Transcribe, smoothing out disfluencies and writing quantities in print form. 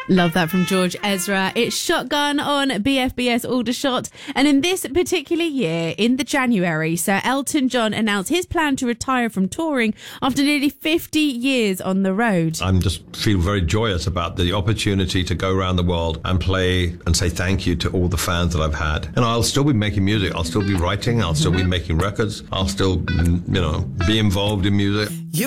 Love that from George Ezra. It's Shotgun on BFBS Aldershot. And in this particular year, in the January, Sir Elton John announced his plan to retire from touring after nearly 50 years on the road. I'm just feel very joyous about the opportunity to go around the world and play and say thank you to all the fans that I've had. And I'll still be making music. I'll still be writing. I'll still be making records. I'll still, be involved in music.